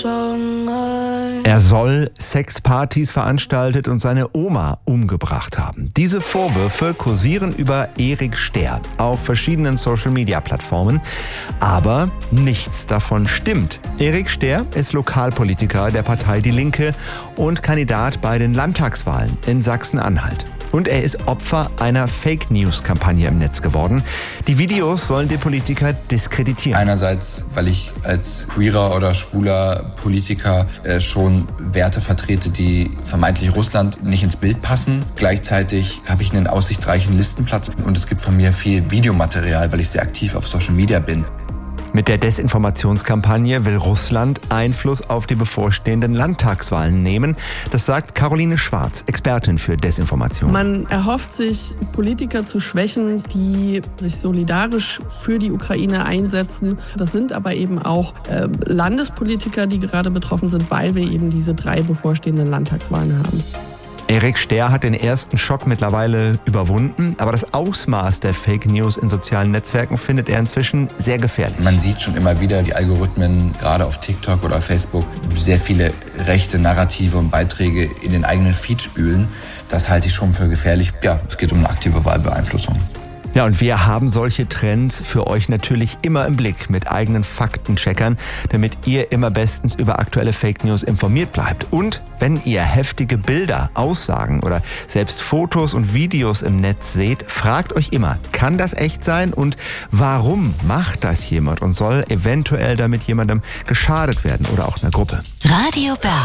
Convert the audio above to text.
Er soll Sexpartys veranstaltet und seine Oma umgebracht haben. Diese Vorwürfe kursieren über Erik Stehr auf verschiedenen Social-Media-Plattformen. Aber nichts davon stimmt. Erik Stehr ist Lokalpolitiker der Partei Die Linke und Kandidat bei den Landtagswahlen in Sachsen-Anhalt. Und er ist Opfer einer Fake-News-Kampagne im Netz geworden. Die Videos sollen den Politiker diskreditieren. Einerseits, weil ich als queerer oder schwuler Politiker schon Werte vertrete, die vermeintlich Russland nicht ins Bild passen. Gleichzeitig habe ich einen aussichtsreichen Listenplatz und es gibt von mir viel Videomaterial, weil ich sehr aktiv auf Social Media bin. Mit der Desinformationskampagne will Russland Einfluss auf die bevorstehenden Landtagswahlen nehmen. Das sagt Caroline Schwarz, Expertin für Desinformation. Man erhofft sich, Politiker zu schwächen, die sich solidarisch für die Ukraine einsetzen. Das sind aber eben auch Landespolitiker, die gerade betroffen sind, weil wir eben diese 3 bevorstehenden Landtagswahlen haben. Erik Stehr hat den ersten Schock mittlerweile überwunden, aber das Ausmaß der Fake News in sozialen Netzwerken findet er inzwischen sehr gefährlich. Man sieht schon immer wieder, die Algorithmen, gerade auf TikTok oder Facebook, sehr viele rechte Narrative und Beiträge in den eigenen Feed spülen. Das halte ich schon für gefährlich. Ja, es geht um eine aktive Wahlbeeinflussung. Ja, und wir haben solche Trends für euch natürlich immer im Blick mit eigenen Faktencheckern, damit ihr immer bestens über aktuelle Fake News informiert bleibt. Und wenn ihr heftige Bilder, Aussagen oder selbst Fotos und Videos im Netz seht, fragt euch immer, kann das echt sein und warum macht das jemand und soll eventuell damit jemandem geschadet werden oder auch einer Gruppe? Radio Bär.